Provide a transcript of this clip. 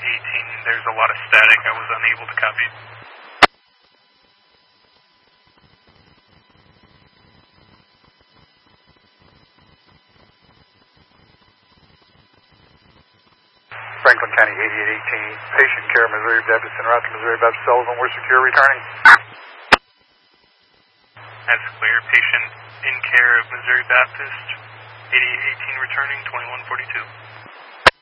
8018, there's a lot of static. I was unable to copy. Franklin County 8818, patient care, Missouri Baptist, en route to Missouri Baptist Sullivan. We're secure, returning. That's clear. Patient in care of Missouri Baptist, 8818 returning, 2142.